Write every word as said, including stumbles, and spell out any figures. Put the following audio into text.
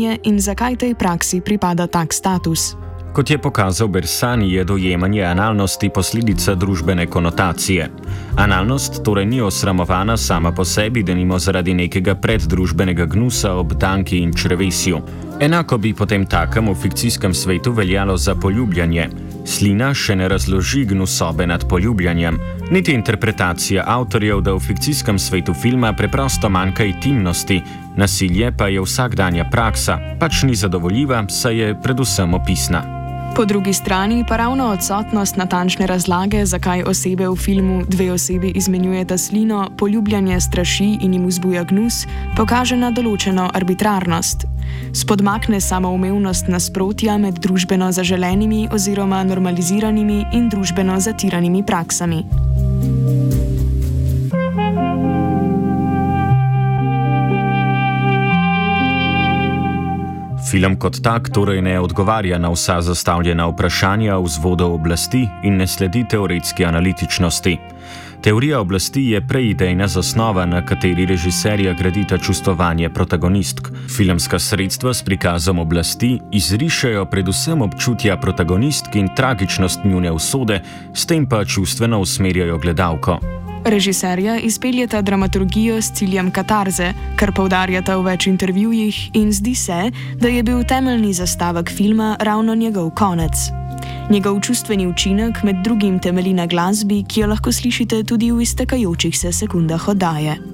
pobujanje in zakaj tej praksi pripada tak status. Kot je pokazal Bersani, je dojemanje analnosti posledica družbene konotacije. Analnost torej ni osramovana sama po sebi, denimo zaradi nekega preddružbenega gnusa ob danki in črevesju. Enako bi potem takem v fikcijskem svetu veljalo za poljubljanje. Slina še ne razloži gnusobe nad poljubljanjem, niti interpretacija avtorjev, da v fikcijskem svetu filma preprosto manjka intimnosti, nasilje pa je vsakdanja praksa, pač ni zadovoljiva, saj je predvsem opisna. Po drugi strani pa ravno odsotnost natančne razlage, zakaj osebe v filmu dve osebi izmenjujeta slino, poljubljanje straši in jim vzbuja gnus, pokaže na določeno arbitrarnost. Spodmakne samoumevnost nasprotja med družbeno zaželenimi oziroma normaliziranimi in družbeno zatiranimi praksami. Film kot tak torej ne odgovarja na vsa zastavljena vprašanja vzvodov oblasti in ne sledi teoretski analitičnosti. Teorija oblasti je preidejna zasnova, na kateri režiserja gradita čustvovanje protagonistk. Filmska sredstva s prikazom oblasti izrišejo predvsem občutja protagonistk in tragičnost njune usode, s tem pa čustveno usmerjajo gledalko. Režiserja izpeljeta dramaturgijo s ciljem katarze, kar poudarjata v več intervjujih, in zdi se, da je bil temeljni zastavek filma ravno njegov konec. Njegov čustveni učinek med drugim temelji na glasbi, ki jo lahko slišite tudi v iztekajočih se sekundah oddaje.